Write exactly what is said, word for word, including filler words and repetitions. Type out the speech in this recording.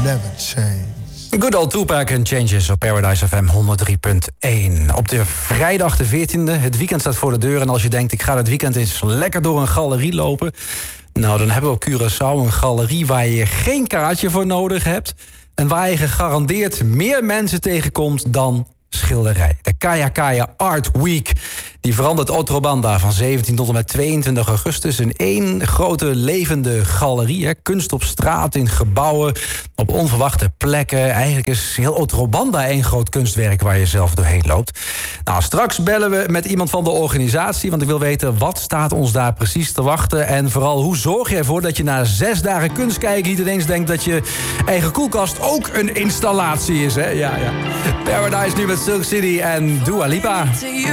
never change. Good old Tupac and Changes op Paradise F M honderd drie punt één. Op de vrijdag de veertiende, het weekend staat voor de deur. En als je denkt, ik ga het weekend eens lekker door een galerie lopen. Nou, dan hebben we op Curaçao een galerie waar je geen kaartje voor nodig hebt. En waar je gegarandeerd meer mensen tegenkomt dan schilderij. De Kaya Kaya Art Week. Die verandert Otrobanda van zeventien tot en met tweeëntwintig augustus... in één grote levende galerie. Hè. Kunst op straat, in gebouwen, op onverwachte plekken. Eigenlijk is heel Otrobanda één groot kunstwerk waar je zelf doorheen loopt. Nou, straks bellen we met iemand van de organisatie... want ik wil weten, wat staat ons daar precies te wachten... en vooral, hoe zorg je ervoor dat je na zes dagen kunst kijken... niet ineens denkt dat je eigen koelkast ook een installatie is, hè? Ja, ja. Paradise nu met Silk City en Dua Lipa.